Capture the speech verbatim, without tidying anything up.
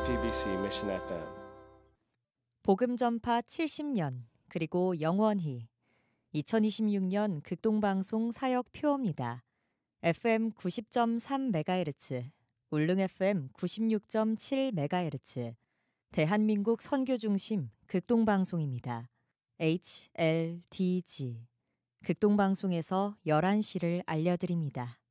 아이티비씨 Mission 에프엠. 복음 전파 칠십 년 그리고 영원히 이천이십육 년 극동방송 사역 표어입니다. 에프엠 구십 점 삼 메가헤르츠, 울릉 에프엠 구십육 점 칠 메가헤르츠, 대한민국 선교중심 극동방송입니다. 에이치엘디지 극동방송에서 열한 시를 알려드립니다.